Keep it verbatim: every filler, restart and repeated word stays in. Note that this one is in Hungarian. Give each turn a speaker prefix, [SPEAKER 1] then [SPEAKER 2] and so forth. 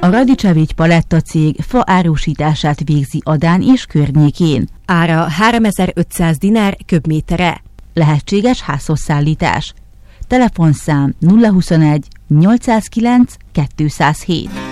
[SPEAKER 1] A Radicevics Paletta cég fa árusítását végzi Adán és környékén.
[SPEAKER 2] Ára háromezer-ötszáz dinár köbméterre.
[SPEAKER 1] Lehetséges házhoz szállítás. Telefonszám nulla huszonegy nyolcszázkilenc kétszázhét.